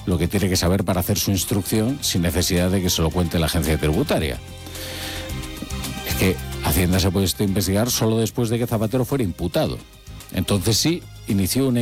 lo que tiene que saber para hacer su instrucción sin necesidad de que se lo cuente la agencia tributaria. Es que Hacienda se puede investigar solo después de que Zapatero fuera imputado. Entonces sí, inició una